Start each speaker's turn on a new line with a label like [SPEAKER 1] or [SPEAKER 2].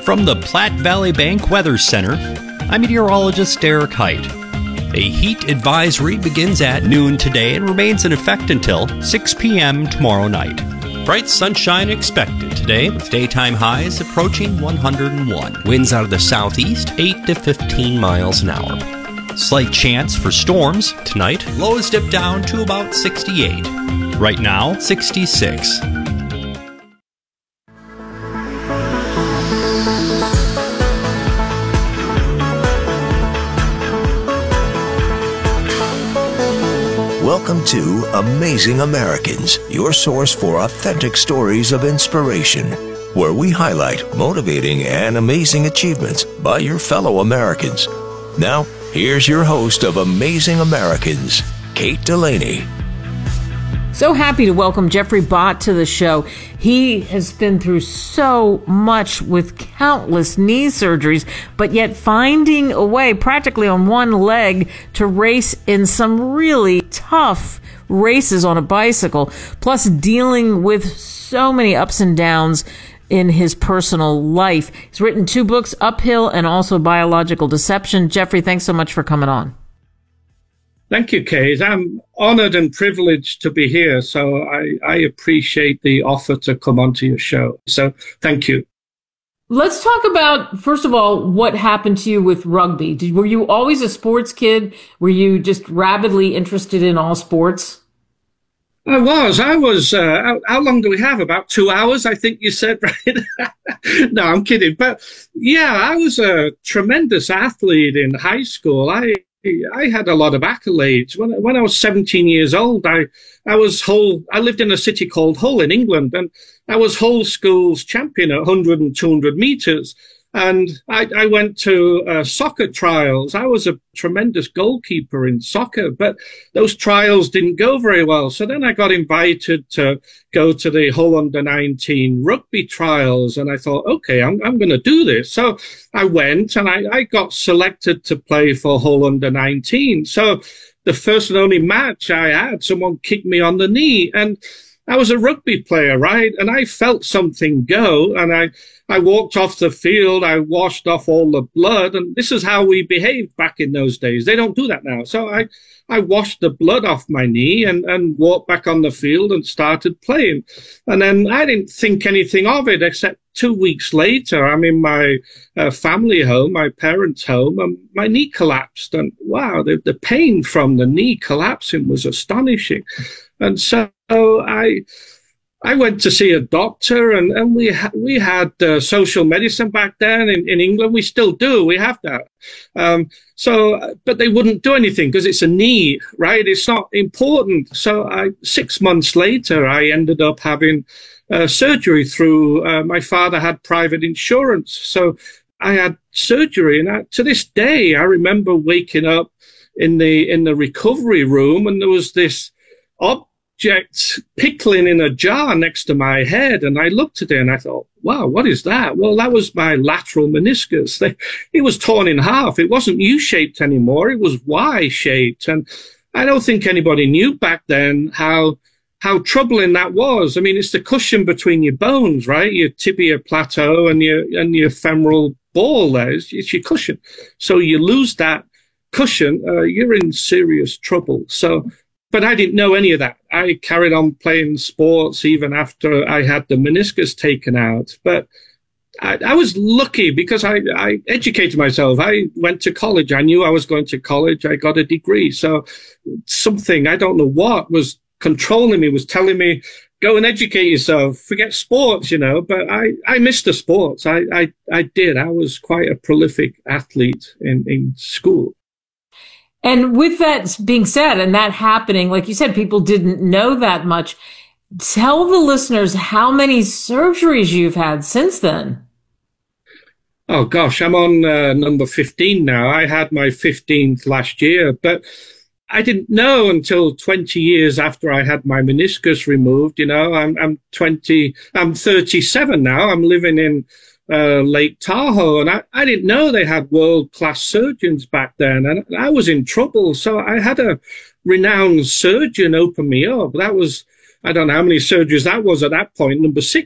[SPEAKER 1] From the Platte Valley Bank Weather Center, I'm meteorologist Derek Height. A heat advisory begins at noon today and remains in effect until 6 p.m. tomorrow night. Bright sunshine expected today with daytime highs approaching 101. Winds out of the southeast, 8 to 15 miles an hour. Slight chance for storms tonight. Lows dip down to about 68. Right now, 66.
[SPEAKER 2] Welcome to Amazing Americans, your source for authentic stories of inspiration, where we highlight motivating and amazing achievements by your fellow Americans. Now, here's your host of Amazing Americans, Kate Delaney.
[SPEAKER 3] So happy to welcome Jeffrey Bott to the show. He has been through so much with countless knee surgeries, but yet finding a way practically on one leg to race in some really tough races on a bicycle, plus dealing with so many ups and downs in his personal life. He's written 2 books, Uphill and also Biological Deception. Jeffrey, thanks so much for coming on.
[SPEAKER 4] Thank you, Kate. I'm honored and privileged to be here, so I appreciate the offer to come onto your show. So thank you.
[SPEAKER 3] Let's talk about, first of all, what happened to you with rugby. Were you always a sports kid? Were you just rabidly interested in all sports?
[SPEAKER 4] I was. How long do we have? About 2 hours, I think you said, right? No, I'm kidding. But yeah, I was a tremendous athlete in high school. I had a lot of accolades. When I was 17 years old, I lived in a city called Hull in England, and I was Hull School's champion at 100 and 200 meters. And I went to soccer trials. I was a tremendous goalkeeper in soccer, but those trials didn't go very well. So then I got invited to go to the Hull under-19 rugby trials. And I thought, okay, I'm going to do this. So I went and I got selected to play for Hull under-19. So the first and only match I had, someone kicked me on the knee. And I was a rugby player, right? And I felt something go, and I walked off the field. I washed off all the blood, and this is how we behaved back in those days. They don't do that now. So I washed the blood off my knee and walked back on the field and started playing. And then I didn't think anything of it, except 2 weeks later, I'm in my family home, my parents' home, and my knee collapsed. And wow, the pain from the knee collapsing was astonishing. And so I went to see a doctor, and we had social medicine back then in England. We still do. We have that. But they wouldn't do anything because it's a knee, right? It's not important. So 6 months later, I ended up having surgery through, my father had private insurance. So I had surgery, and to this day, I remember waking up in the recovery room, and there was this object pickling in a jar next to my head. And I looked at it and I thought, wow, what is that? Well, that was my lateral meniscus. It was torn in half. It wasn't U-shaped anymore. It was Y-shaped. And I don't think anybody knew back then how troubling that was. I mean, it's the cushion between your bones, right? Your tibia plateau and your femoral ball there. It's your cushion. So you lose that cushion, you're in serious trouble. But I didn't know any of that. I carried on playing sports even after I had the meniscus taken out. But I was lucky because I educated myself. I went to college. I knew I was going to college. I got a degree. So something, I don't know what, was controlling me, was telling me, go and educate yourself, forget sports, But I missed the sports. I did. I was quite a prolific athlete in school.
[SPEAKER 3] And with that being said, and that happening, like you said, people didn't know that much. Tell the listeners how many surgeries you've had since then.
[SPEAKER 4] Oh, gosh, I'm on number 15 now. I had my 15th last year, but I didn't know until 20 years after I had my meniscus removed. I'm 37 now. I'm living in Lake Tahoe, and I didn't know they had world-class surgeons back then, and I was in trouble. So I had a renowned surgeon open me up. That was, I don't know how many surgeries that was at that point, number 6